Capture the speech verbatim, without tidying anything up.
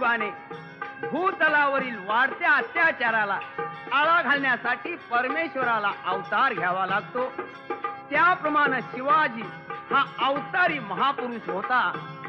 योगाने भूतलावरील वाढत्या अत्याचाराला आळा घालण्यासाठी परमेश्वराला अवतार घ्यावा लागतो. त्याप्रमाणे शिवाजी हा अवतारी महापुरुष होता.